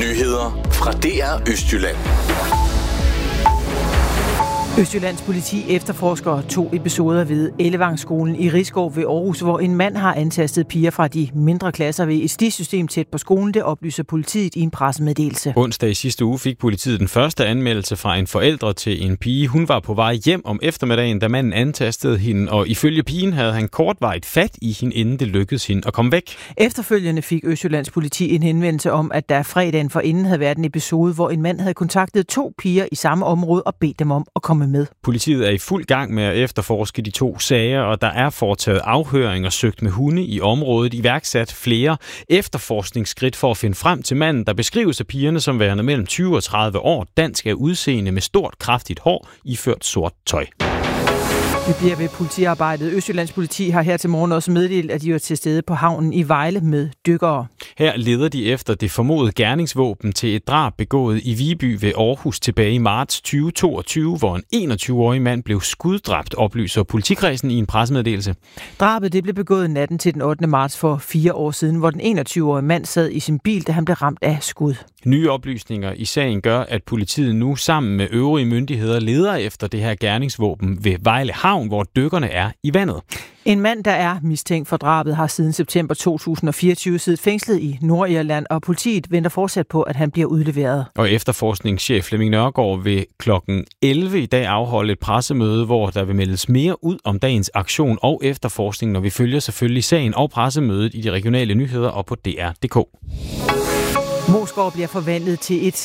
Nyheder fra DR Østjylland. Østjyllands politi efterforsker 2 episoder ved Ellevangsskolen i Risskov ved Aarhus, hvor en mand har antastet piger fra de mindre klasser ved et stisystem tæt på skolen. Det oplyser politiet i en pressemeddelelse. Onsdag i sidste uge fik politiet den første anmeldelse fra en forælder til en pige. Hun var på vej hjem om eftermiddagen, da manden antastede hende, og ifølge pigen havde han kortvarigt fat i hende, inden det lykkedes hende at komme væk. Efterfølgende fik Østjyllands politi en henvendelse om, at der fredagen forinden havde været en episode, hvor en mand havde kontaktet 2 piger i samme område og bedt dem om at komme med. Politiet er i fuld gang med at efterforske de 2 sager, og der er foretaget afhøringer, søgt med hunde i området, iværksat flere efterforskningsskridt for at finde frem til manden, der beskrives af pigerne som værende mellem 20 og 30 år, dansk af udseende med stort, kraftigt hår, iført sort tøj. Vi bliver ved politiarbejdet. Østjyllands politi har her til morgen også meddelt, at de er til stede på havnen i Vejle med dykkere. Her leder de efter det formodede gerningsvåben til et drab begået i Viby ved Aarhus tilbage i marts 2022, hvor en 21-årig mand blev skuddræbt, oplyser politikredsen i en pressemeddelelse. Drabet det blev begået natten til den 8. marts for 4 år siden, hvor den 21-årige mand sad i sin bil, da han blev ramt af skud. Nye oplysninger i sagen gør, at politiet nu sammen med øvrige myndigheder leder efter det her gerningsvåben ved Vejle Havn, hvor dykkerne er i vandet. En mand, der er mistænkt for drabet, har siden september 2024 siddet fængslet i Nordirland, og politiet venter fortsat på, at han bliver udleveret. Og efterforskningschef Flemming Nørgaard vil klokken 11 i dag afholde et pressemøde, hvor der vil meldes mere ud om dagens aktion og efterforskning, når vi følger selvfølgelig sagen og pressemødet i de regionale nyheder og på DR.dk. Moesgaard bliver forvandlet til et